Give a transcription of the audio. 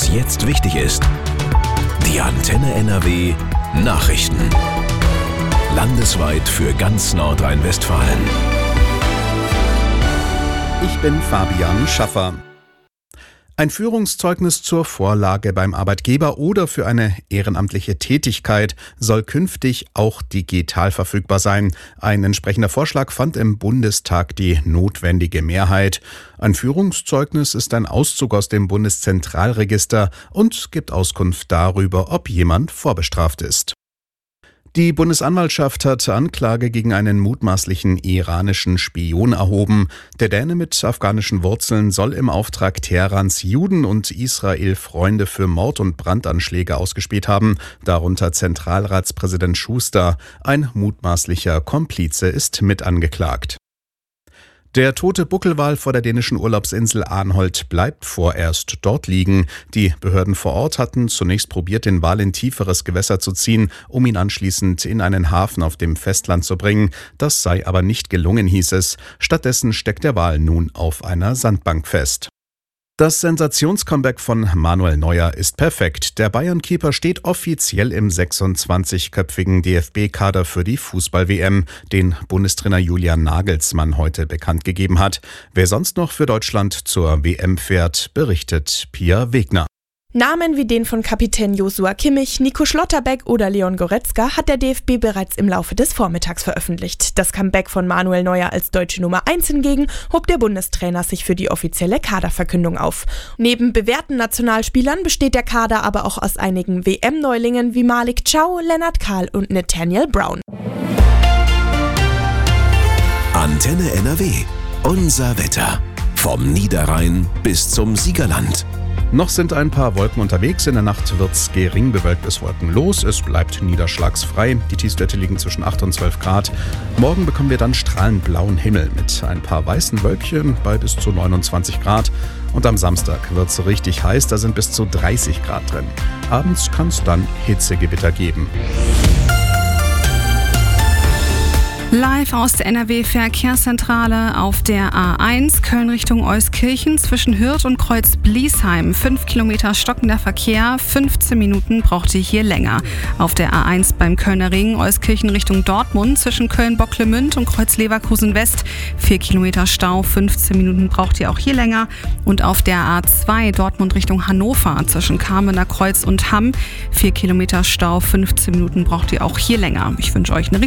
was jetzt wichtig ist. Die Antenne NRW Nachrichten. Landesweit für ganz Nordrhein-Westfalen. Ich bin Fabian Schaffer. Ein Führungszeugnis zur Vorlage beim Arbeitgeber oder für eine ehrenamtliche Tätigkeit soll künftig auch digital verfügbar sein. Ein entsprechender Vorschlag fand im Bundestag die notwendige Mehrheit. Ein Führungszeugnis ist ein Auszug aus dem Bundeszentralregister und gibt Auskunft darüber, ob jemand vorbestraft ist. Die Bundesanwaltschaft hat Anklage gegen einen mutmaßlichen iranischen Spion erhoben. Der Däne mit afghanischen Wurzeln soll im Auftrag Teherans Juden und Israel Freunde für Mord- und Brandanschläge ausgespäht haben, darunter Zentralratspräsident Schuster. Ein mutmaßlicher Komplize ist mit angeklagt. Der tote Buckelwal vor der dänischen Urlaubsinsel Arnholt bleibt vorerst dort liegen. Die Behörden vor Ort hatten zunächst probiert, den Wal in tieferes Gewässer zu ziehen, um ihn anschließend in einen Hafen auf dem Festland zu bringen. Das sei aber nicht gelungen, hieß es. Stattdessen steckt der Wal nun auf einer Sandbank fest. Das Sensationscomeback von Manuel Neuer ist perfekt. Der Bayern-Keeper steht offiziell im 26-köpfigen DFB-Kader für die Fußball-WM, den Bundestrainer Julian Nagelsmann heute bekannt gegeben hat. Wer sonst noch für Deutschland zur WM fährt, berichtet Pia Wegner. Namen wie den von Kapitän Joshua Kimmich, Nico Schlotterbeck oder Leon Goretzka hat der DFB bereits im Laufe des Vormittags veröffentlicht. Das Comeback von Manuel Neuer als deutsche Nummer 1 hingegen hob der Bundestrainer sich für die offizielle Kaderverkündung auf. Neben bewährten Nationalspielern besteht der Kader aber auch aus einigen WM-Neulingen wie Malik Chow, Lennart Kahl und Nathaniel Brown. Antenne NRW. Unser Wetter. Vom Niederrhein bis zum Siegerland. Noch sind ein paar Wolken unterwegs. In der Nacht wird's gering bewölkt bis wolkenlos. Es bleibt niederschlagsfrei. Die Tiefstwerte liegen zwischen 8 und 12 Grad. Morgen bekommen wir dann strahlend blauen Himmel mit ein paar weißen Wölkchen bei bis zu 29 Grad. Und am Samstag wird's richtig heiß. Da sind bis zu 30 Grad drin. Abends kann es dann Hitzegewitter geben. Live aus der NRW-Verkehrszentrale auf der A1 Köln Richtung Euskirchen zwischen Hürth und Kreuz-Bliesheim. 5 Kilometer stockender Verkehr, 15 Minuten braucht ihr hier länger. Auf der A1 beim Kölner Ring Euskirchen Richtung Dortmund zwischen Köln-Bocklemünd und Kreuz-Leverkusen West. 4 Kilometer Stau, 15 Minuten braucht ihr auch hier länger. Und auf der A2 Dortmund Richtung Hannover zwischen Kamener Kreuz und Hamm. 4 Kilometer Stau, 15 Minuten braucht ihr auch hier länger. Ich wünsche euch eine